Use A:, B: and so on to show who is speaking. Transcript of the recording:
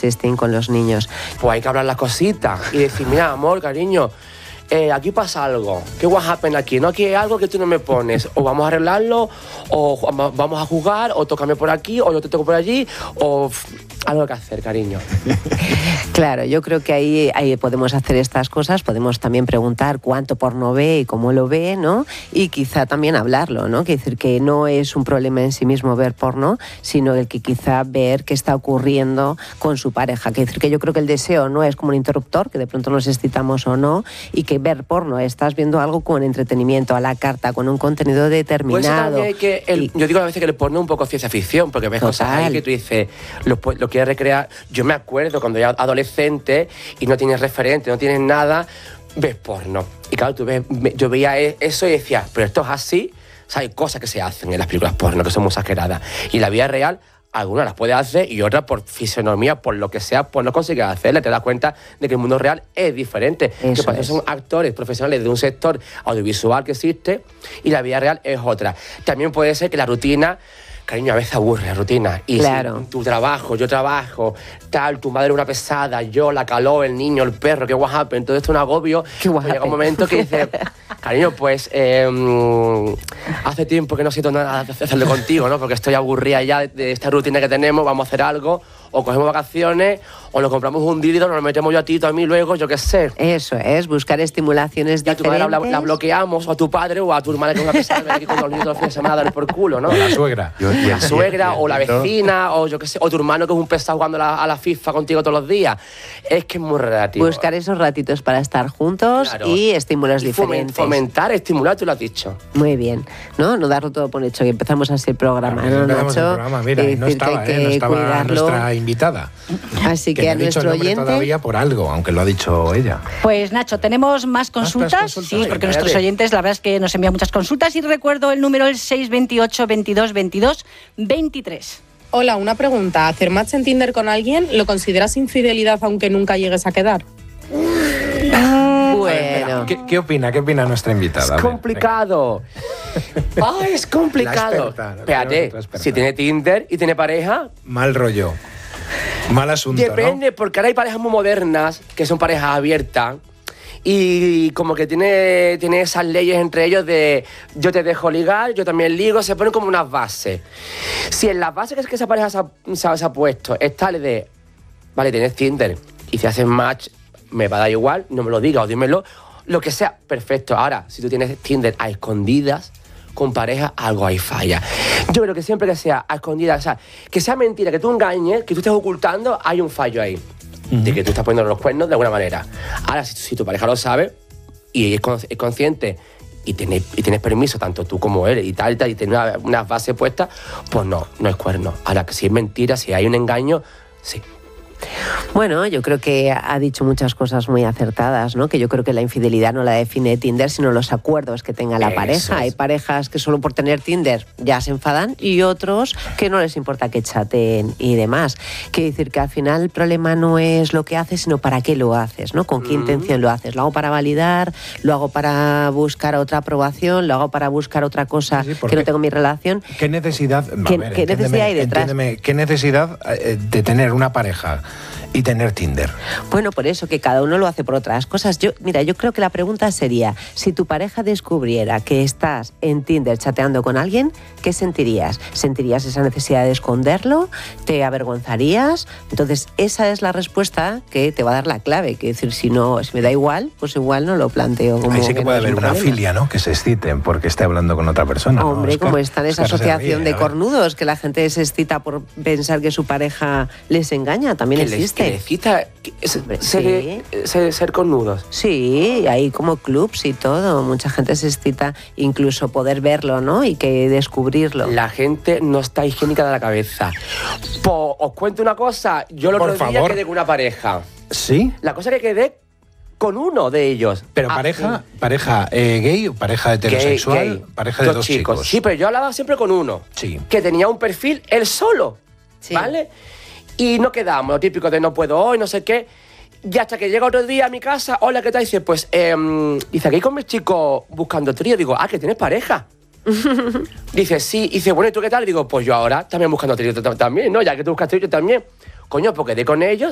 A: sexting con los niños.
B: Pues hay que hablar las cositas y decir, mira, amor, cariño, aquí pasa algo, ¿qué va a happen aquí? No, aquí hay algo que tú no me pones, o vamos a arreglarlo, o vamos a jugar, o tócame por aquí, o yo te toco por allí, o algo que hacer, cariño.
A: Claro, yo creo que ahí podemos hacer estas cosas, podemos también preguntar cuánto porno ve y cómo lo ve, ¿no? Y quizá también hablarlo, ¿no? Quiere decir que no es un problema en sí mismo ver porno, sino el que quizá ver qué está ocurriendo con su pareja. Quiere decir que yo creo que el deseo no es como un interruptor, que de pronto nos excitamos o no, y que ver porno, estás viendo algo con entretenimiento, a la carta, con un contenido determinado.
B: Pues que yo digo a veces que el porno es un poco ciencia ficción, porque ves cosas ahí que tú dices, lo quieres recrear. Yo me acuerdo cuando era adolescente y no tienes referente, no tienes nada, ves porno. Y claro, yo veía eso y decía, pero esto es así. O sea, hay cosas que se hacen en las películas porno que son muy exageradas. Y en la vida real, algunas las puedes hacer y otras por fisonomía, por lo que sea, pues no consigues hacerlas. Te das cuenta de que el mundo real es diferente. Que para eso son actores profesionales de un sector audiovisual que existe y la vida real es otra. También puede ser que la rutina, cariño, a veces aburre la rutina. Y
A: claro.
B: Si tu trabajo, yo trabajo, tal, tu madre una pesada, yo, la calor, el niño, el perro, qué guapo, todo esto es un agobio. Pues llega un momento que dices, cariño, pues hace tiempo que no siento nada de hacerlo contigo, ¿no? Porque estoy aburrida ya de esta rutina que tenemos, vamos a hacer algo, o cogemos vacaciones, o nos compramos un dildo, nos lo metemos yo a ti, tú a mí, luego, yo qué sé.
A: Eso es, buscar estimulaciones diferentes.
B: Y a tu madre la bloqueamos, o a tu padre, o a tu hermana que es una pesada, aquí con los niños los fines de semana a darle por culo, ¿no?
C: La suegra.
B: La suegra, o la vecina, o yo qué sé, o tu hermano que es un pesado jugando a la FIFA contigo todos los días. Es que es muy relativo.
A: Buscar esos ratitos para estar juntos, claro, y estímulos diferentes.
B: Fomentar, estimular, tú lo has dicho.
A: Muy bien, ¿no? No darlo todo por hecho, que empezamos así el programa,
C: ¿no,
A: Nacho?
C: El programa. Mira, no estaba nuestra invitada.
A: Así que a nuestro oyente
C: todavía por algo, aunque lo ha dicho ella.
D: Pues Nacho, tenemos más consultas. Sí, porque nuestros oyentes, la verdad es que nos envían muchas consultas y recuerdo el número es 628 22 22 23.
E: Hola, una pregunta. ¿Hacer match en Tinder con alguien lo consideras infidelidad aunque nunca llegues a quedar?
A: Bueno.
C: ¿Qué opina nuestra invitada?
B: Es complicado. Es complicado. Espérate, si tiene Tinder y tiene pareja...
C: Mal rollo. Mal asunto,
B: depende, ¿no? Porque ahora hay parejas muy modernas, que son parejas abiertas, y como que tiene esas leyes entre ellos de yo te dejo ligar, yo también ligo, se ponen como unas bases. Si en las bases que esa pareja se ha puesto es tal de, vale, tienes Tinder, y si haces match, me va a dar igual, no me lo digas o dímelo, lo que sea, perfecto. Ahora, si tú tienes Tinder a escondidas, con pareja, algo ahí falla. Yo creo que siempre que sea a escondidas, o sea, que sea mentira, que tú engañes, que tú estés ocultando, hay un fallo ahí. De que tú estás poniendo los cuernos de alguna manera. Ahora, si tu pareja lo sabe y es consciente y tienes permiso, tanto tú como él, y tal, y tienes unas bases puestas, pues no es cuerno. Ahora, que si es mentira, si hay un engaño, sí.
A: Bueno, yo creo que ha dicho muchas cosas muy acertadas, ¿no? Que yo creo que la infidelidad no la define Tinder, sino los acuerdos que tenga la pareja. Hay parejas que solo por tener Tinder ya se enfadan y otros que no les importa que chaten y demás. Quiere decir que al final el problema no es lo que haces, sino para qué lo haces, ¿no? Con qué intención lo haces. ¿Lo hago para validar? ¿Lo hago para buscar otra aprobación? ¿Lo hago para buscar otra cosa que no tengo en mi relación?
C: ¿Qué necesidad,
A: ¿Qué necesidad hay detrás?
C: ¿Qué necesidad de tener una pareja y tener Tinder?
A: Bueno, por eso, que cada uno lo hace por otras cosas. Yo creo que la pregunta sería, si tu pareja descubriera que estás en Tinder chateando con alguien, ¿qué sentirías? ¿Sentirías esa necesidad de esconderlo? ¿Te avergonzarías? Entonces, esa es la respuesta que te va a dar la clave. Que decir, si me da igual, pues igual no lo planteo como...
C: Ahí sí que puede haber una filia, ¿no? Que se exciten porque esté hablando con otra persona.
A: Hombre, como está en esa asociación de cornudos, que la gente se excita por pensar que su pareja les engaña, también existe.
B: Que le excita ser cornudos.
A: Sí, hay como clubs y todo. Mucha gente se excita incluso poder verlo, ¿no? Y que descubrirlo.
B: La gente no está higiénica de la cabeza. Os cuento una cosa. Yo el otro día quedé con una pareja.
C: ¿Sí?
B: La cosa que quedé con uno de ellos.
C: ¿Pero pareja gay o pareja heterosexual?
B: Gay.
C: Pareja de dos chicos.
B: Sí, pero yo hablaba siempre con uno.
C: Sí.
B: Que tenía un perfil él solo. Sí. ¿Vale? Y no quedamos, lo típico de no puedo hoy, no sé qué. Y hasta que llega otro día a mi casa, hola, ¿qué tal? Dice, pues, dice, aquí con mis chicos buscando trío. Digo, que tienes pareja. Dice, sí. Dice, bueno, ¿y tú qué tal? Digo, pues yo ahora también buscando trío también, ¿no? Ya que tú buscas trío, yo también. Coño, porque quedé con ellos